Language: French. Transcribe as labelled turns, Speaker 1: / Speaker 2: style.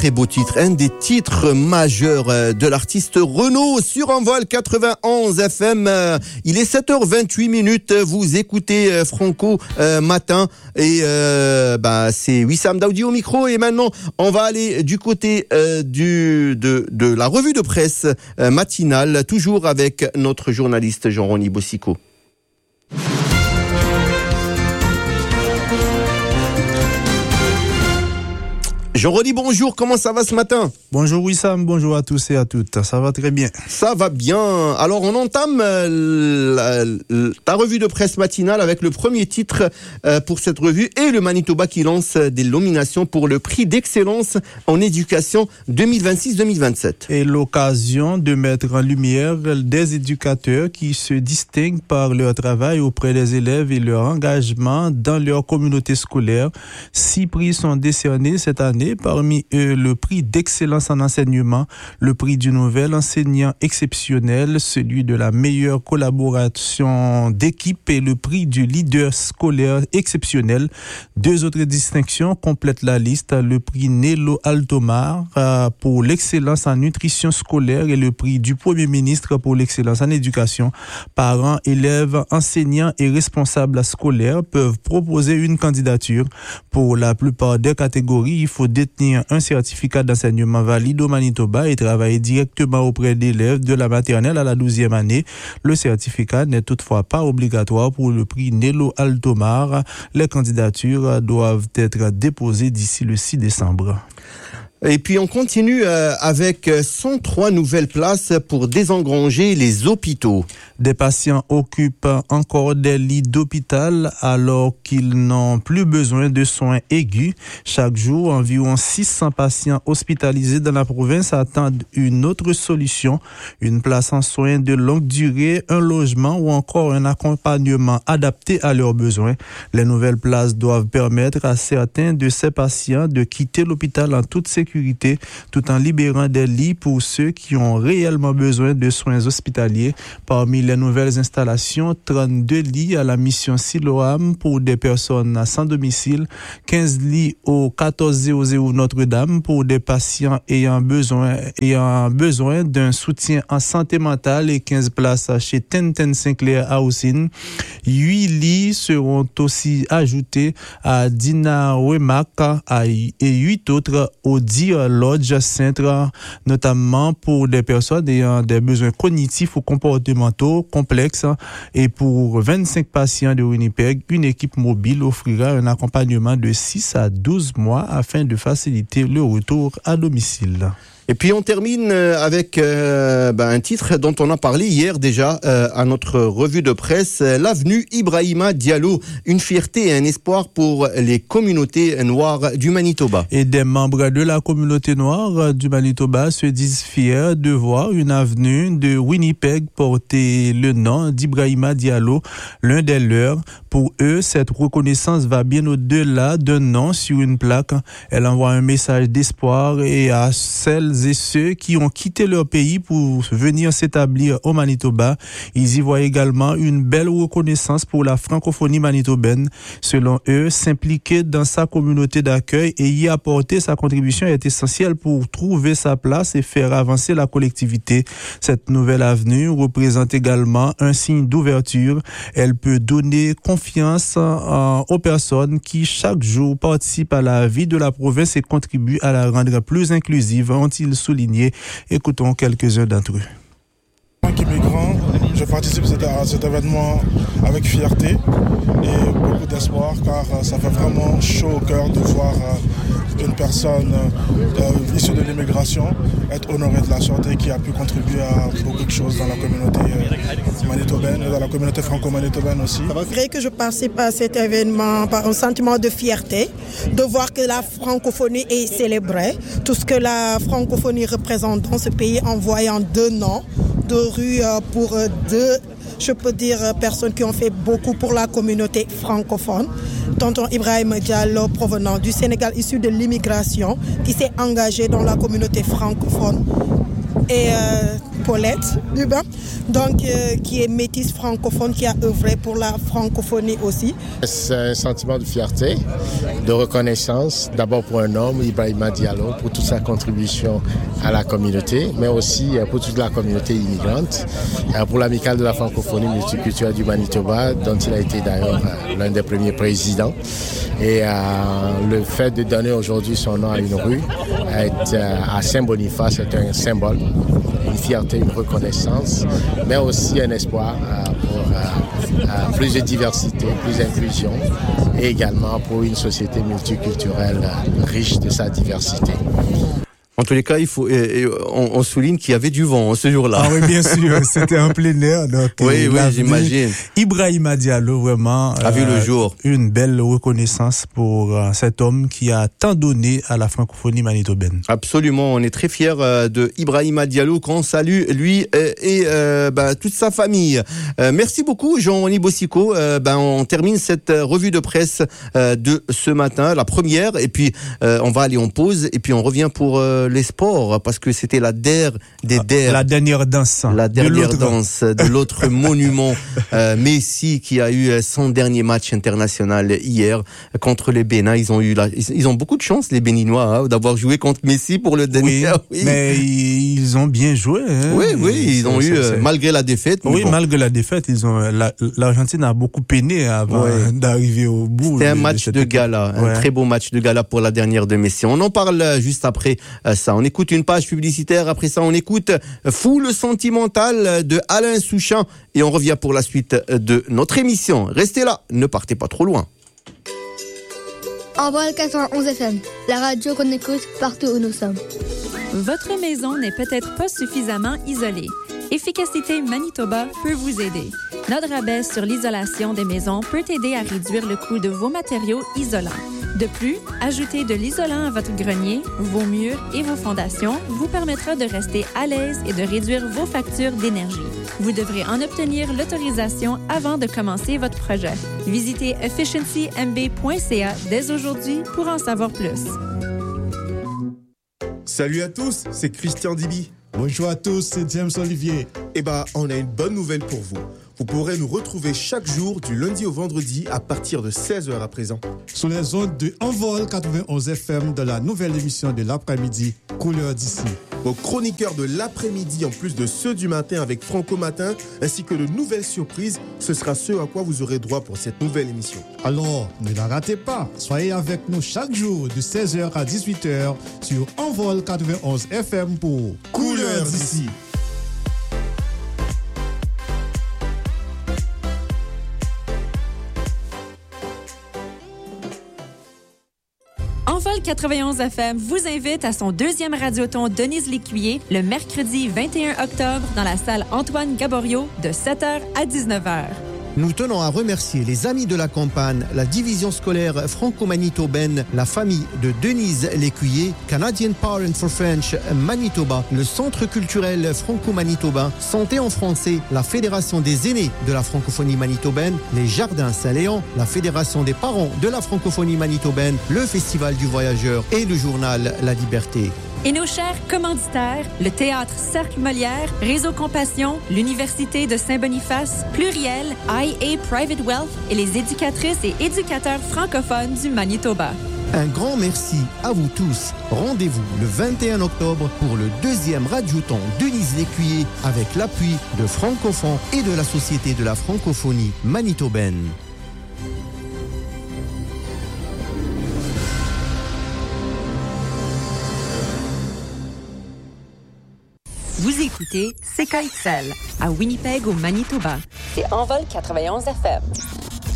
Speaker 1: très beau titre, un des titres majeurs de l'artiste Renaud sur Envol 91 FM. Il est 7h28, vous écoutez Franco Matin et c'est Wissam Daoudi au micro. Et maintenant, on va aller du côté de la revue de presse matinale, toujours avec notre journaliste Jean-Rony Bossico. Jean-Rony, bonjour, comment ça va ce matin ?
Speaker 2: Bonjour Wissam, bonjour à tous et à toutes, ça va très bien.
Speaker 1: Ça va bien. Alors on entame ta revue de presse matinale avec le premier titre pour cette revue et le Manitoba qui lance des nominations pour le prix d'excellence en éducation 2026-2027.
Speaker 2: Et l'occasion de mettre en lumière des éducateurs qui se distinguent par leur travail auprès des élèves et leur engagement dans leur communauté scolaire. 6 prix sont décernés cette année. Parmi eux, le prix d'excellence en enseignement, le prix du nouvel enseignant exceptionnel, celui de la meilleure collaboration d'équipe et le prix du leader scolaire exceptionnel. 2 autres distinctions complètent la liste, le prix Nello Altomar pour l'excellence en nutrition scolaire et le prix du Premier ministre pour l'excellence en éducation. Parents, élèves, enseignants et responsables scolaires peuvent proposer une candidature. Pour la plupart des catégories, il faut détenir un certificat d'enseignement valide au Manitoba et travailler directement auprès d'élèves de la maternelle à la 12e année. Le certificat n'est toutefois pas obligatoire pour le prix Nello Altomar. Les candidatures doivent être déposées d'ici le 6 décembre.
Speaker 1: Et puis on continue avec 103 nouvelles places pour désengranger les hôpitaux.
Speaker 2: Des patients occupent encore des lits d'hôpital alors qu'ils n'ont plus besoin de soins aigus. Chaque jour, environ 600 patients hospitalisés dans la province attendent une autre solution, une place en soins de longue durée, un logement ou encore un accompagnement adapté à leurs besoins. Les nouvelles places doivent permettre à certains de ces patients de quitter l'hôpital en toute sécurité tout en libérant des lits pour ceux qui ont réellement besoin de soins hospitaliers. Parmi les nouvelles installations, 32 lits à la mission Siloam pour des personnes sans domicile, 15 lits au 1400 Notre-Dame pour des patients ayant besoin d'un soutien en santé mentale et 15 places chez Tenten Sinclair Housing. 8 lits seront aussi ajoutés à Dina Wemak et 8 autres au Lodge Centre, notamment pour des personnes ayant des besoins cognitifs ou comportementaux complexes. Et pour 25 patients de Winnipeg, une équipe mobile offrira un accompagnement de 6 à 12 mois afin de faciliter le retour à domicile.
Speaker 1: Et puis on termine avec un titre dont on a parlé hier déjà à notre revue de presse, l'avenue Ibrahima Diallo, une fierté et un espoir pour les communautés noires du Manitoba.
Speaker 2: Et des membres de la communauté noire du Manitoba se disent fiers de voir une avenue de Winnipeg porter le nom d'Ibrahima Diallo, l'un des leurs. Pour eux, cette reconnaissance va bien au-delà d'un nom sur une plaque. Elle envoie un message d'espoir et à celles et ceux qui ont quitté leur pays pour venir s'établir au Manitoba. Ils y voient également une belle reconnaissance pour la francophonie manitobaine. Selon eux, s'impliquer dans sa communauté d'accueil et y apporter sa contribution est essentiel pour trouver sa place et faire avancer la collectivité. Cette nouvelle avenue représente également un signe d'ouverture. Elle peut donner confiance aux personnes qui chaque jour participent à la vie de la province et contribuent à la rendre plus inclusive, ont-ils souligné. Écoutons quelques-uns d'entre eux.
Speaker 3: En tant qu'immigrant, je participe à cet événement avec fierté et beaucoup d'espoir car ça fait vraiment chaud au cœur de voir une personne issue de l'immigration être honorée de la sorte et qui a pu contribuer à beaucoup de choses dans la communauté manitobaine et dans la communauté franco-manitobaine aussi.
Speaker 4: C'est vrai que je participe à cet événement par un sentiment de fierté, de voir que la francophonie est célébrée, tout ce que la francophonie représente dans ce pays en voyant 2 noms de rue pour 2, je peux dire, personnes qui ont fait beaucoup pour la communauté francophone. Tonton Ibrahima Diallo, provenant du Sénégal, issu de l'immigration, qui s'est engagé dans la communauté francophone. Et Paulette Dubin, donc qui est métisse francophone, qui a œuvré pour la francophonie aussi.
Speaker 5: C'est un sentiment de fierté, de reconnaissance, d'abord pour un homme, Ibrahima Diallo, pour toute sa contribution à la communauté, mais aussi pour toute la communauté immigrante, pour l'amicale de la francophonie multiculturelle du Manitoba, dont il a été d'ailleurs l'un des premiers présidents. Et le fait de donner aujourd'hui son nom à une rue, à Saint-Boniface, c'est un symbole, une fierté, une reconnaissance, mais aussi un espoir pour plus de diversité, plus d'inclusion, et également pour une société multiculturelle riche de sa diversité.
Speaker 1: En tous les cas, on souligne qu'il y avait du vent ce jour-là.
Speaker 2: Ah oui, bien sûr, c'était en plein air. Donc,
Speaker 1: oui, j'imagine.
Speaker 2: Ibrahima Diallo, vraiment,
Speaker 1: a vu le jour.
Speaker 2: Une belle reconnaissance pour cet homme qui a tant donné à la francophonie manitobaine.
Speaker 1: Absolument, on est très fiers de Ibrahima Diallo, qu'on salue, lui et toute sa famille. Merci beaucoup, Jean-Oni Bossico. On termine cette revue de presse de ce matin, la première, et puis on va aller en pause, et puis on revient pour les sports, parce que c'était la dernière danse. La dernière danse de l'autre monument, Messi, qui a eu son dernier match international hier contre les Bénins. Ils ont beaucoup de chance, les Béninois, d'avoir joué contre Messi pour le dernier.
Speaker 2: Oui. Mais ils ont bien joué. Hein.
Speaker 1: Oui, ils ont eu, malgré la défaite.
Speaker 2: Oui, malgré la défaite, l'Argentine a beaucoup peiné avant d'arriver au bout.
Speaker 1: C'était un match de gala, un très beau match de gala pour la dernière de Messi. On en parle juste après ça. On écoute une page publicitaire, après ça on écoute Foule sentimentale de Alain Souchon et on revient pour la suite de notre émission. Restez là, ne partez pas trop loin.
Speaker 6: Envol 91 FM, la radio qu'on écoute partout où nous sommes.
Speaker 7: Votre maison n'est peut-être pas suffisamment isolée. Efficacité Manitoba peut vous aider. Notre rabais sur l'isolation des maisons peut aider à réduire le coût de vos matériaux isolants. De plus, ajouter de l'isolant à votre grenier, vos murs et vos fondations vous permettra de rester à l'aise et de réduire vos factures d'énergie. Vous devrez en obtenir l'autorisation avant de commencer votre projet. Visitez efficiencymb.ca dès aujourd'hui pour en savoir plus.
Speaker 8: Salut à tous, c'est Christian Dibi.
Speaker 9: Bonjour à tous, c'est James Olivier.
Speaker 8: On a une bonne nouvelle pour vous. Vous pourrez nous retrouver chaque jour du lundi au vendredi à partir de 16h à présent.
Speaker 9: Sur les ondes de Envol 91 FM de la nouvelle émission de l'après-midi, Couleur d'ici.
Speaker 8: Vos chroniqueurs de l'après-midi en plus de ceux du matin avec Franco Matin, ainsi que de nouvelles surprises, ce sera ce à quoi vous aurez droit pour cette nouvelle émission.
Speaker 9: Alors, ne la ratez pas. Soyez avec nous chaque jour de 16h à 18h sur Envol 91 FM pour Couleur d'ici.
Speaker 7: Envol 91 FM vous invite à son deuxième radioton Denise Lécuyer le mercredi 21 octobre dans la salle Antoine Gaborio de 7h à 19h.
Speaker 10: Nous tenons à remercier les Amis de la Campagne, la division scolaire franco-manitobaine, la famille de Denise Lécuyer, Canadian Parents for French Manitoba, le Centre culturel franco-manitobain, Santé en français, la Fédération des aînés de la francophonie manitobaine, les Jardins Saint-Léon, la Fédération des parents de la francophonie manitobaine, le Festival du Voyageur et le journal La Liberté.
Speaker 7: Et nos chers commanditaires, le Théâtre Cercle Molière, Réseau Compassion, l'Université de Saint-Boniface, Pluriel, IA Private Wealth et les éducatrices et éducateurs francophones du Manitoba.
Speaker 10: Un grand merci à vous tous. Rendez-vous le 21 octobre pour le deuxième radioton Denise Lécuyer avec l'appui de Francophone et de la Société de la francophonie manitobaine.
Speaker 7: Vous écoutez CKXL à Winnipeg au Manitoba. C'est Envol 91 FM.